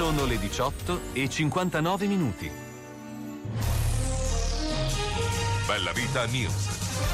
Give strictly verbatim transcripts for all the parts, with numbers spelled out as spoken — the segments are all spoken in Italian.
Sono le diciotto e cinquantanove minuti. Bella Vita News.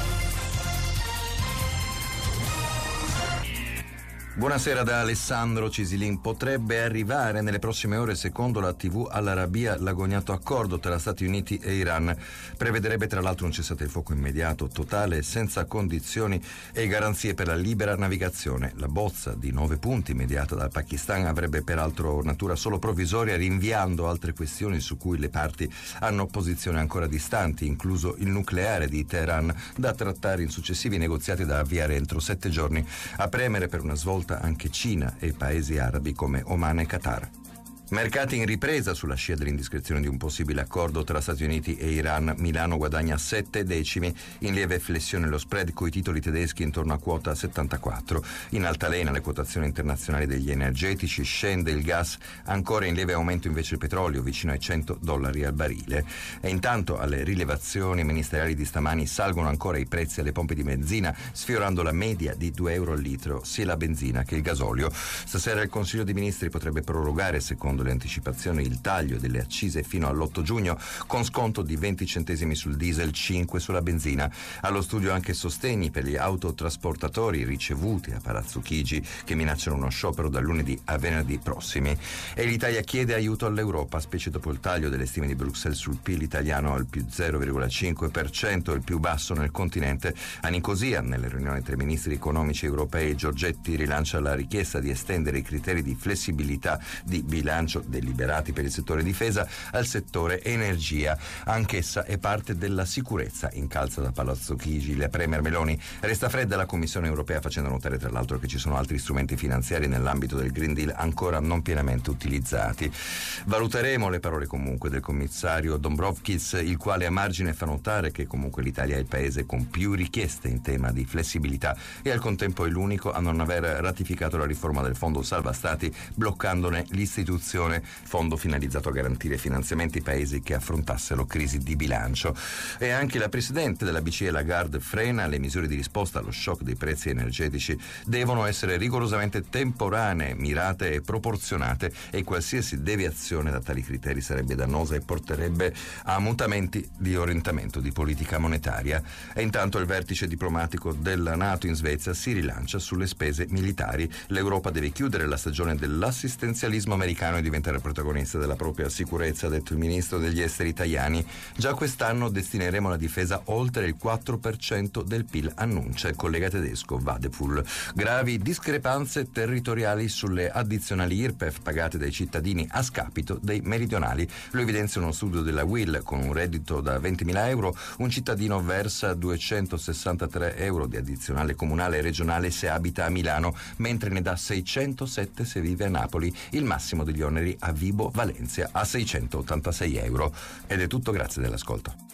Buonasera da Alessandro Cisilin. Potrebbe arrivare nelle prossime ore, secondo la tivù Al-Arabia, l'agognato accordo tra Stati Uniti e Iran. Prevederebbe tra l'altro un cessate il fuoco immediato, totale, senza condizioni e garanzie per la libera navigazione. La bozza di nove punti mediata dal Pakistan avrebbe peraltro natura solo provvisoria, rinviando altre questioni su cui le parti hanno posizioni ancora distanti, incluso il nucleare di Teheran, da trattare in successivi negoziati da avviare entro sette giorni. A premere per una svolta anche Cina e paesi arabi come Oman e Qatar. Mercati in ripresa sulla scia dell'indiscrezione di un possibile accordo tra Stati Uniti e Iran. Milano guadagna sette decimi, in lieve flessione lo spread coi titoli tedeschi intorno a quota settantaquattro. In altalena le quotazioni internazionali degli energetici, scende il gas, ancora in lieve aumento invece il petrolio, vicino ai cento dollari al barile. E intanto alle rilevazioni ministeriali di stamani salgono ancora i prezzi alle pompe di benzina, sfiorando la media di due euro al litro, sia la benzina che il gasolio. Stasera il Consiglio dei Ministri potrebbe prorogare, secondo le anticipazioni, il taglio delle accise fino all'otto giugno, con sconto di venti centesimi sul diesel, cinque sulla benzina. Allo studio anche sostegni per gli autotrasportatori ricevuti a Palazzo Chigi, che minacciano uno sciopero da lunedì a venerdì prossimi. E l'Italia chiede aiuto all'Europa, specie dopo il taglio delle stime di Bruxelles sul P I L italiano al più zero virgola cinque per cento, il più basso nel continente. A Nicosia, nelle riunioni tra i ministri economici europei, Giorgetti rilancia la richiesta di estendere i criteri di flessibilità di bilancio deliberati per il settore difesa al settore energia. Anch'essa è parte della sicurezza, incalza da Palazzo Chigi la premier Meloni. Resta fredda la Commissione europea, facendo notare tra l'altro che ci sono altri strumenti finanziari nell'ambito del Green Deal ancora non pienamente utilizzati. Valuteremo le parole comunque del commissario Dombrovskis, il quale a margine fa notare che comunque l'Italia è il paese con più richieste in tema di flessibilità e al contempo è l'unico a non aver ratificato la riforma del Fondo Salva Stati, bloccandone l'istituzione, fondo finalizzato a garantire finanziamenti ai paesi che affrontassero crisi di bilancio. E anche la presidente della B C E Lagarde frena le misure di risposta allo shock dei prezzi energetici. Devono essere rigorosamente temporanee, mirate e proporzionate, e qualsiasi deviazione da tali criteri sarebbe dannosa e porterebbe a mutamenti di orientamento di politica monetaria. E intanto il vertice diplomatico della NATO in Svezia si rilancia sulle spese militari. L'Europa deve chiudere la stagione dell'assistenzialismo americano e diventare protagonista della propria sicurezza, ha detto il ministro degli esteri Tajani. Già quest'anno destineremo alla difesa oltre il quattro per cento del P I L, annuncia il collega tedesco Wadephul. Gravi discrepanze territoriali sulle addizionali I R P E F pagate dai cittadini a scapito dei meridionali. Lo evidenzia uno studio della U I L. Con un reddito da ventimila euro un cittadino versa duecentosessantatré euro di addizionale comunale e regionale se abita a Milano, mentre ne dà seicentosette se vive a Napoli. Il massimo degli oneri a Vibo Valencia a seicentottantasei euro. Ed è tutto, grazie dell'ascolto.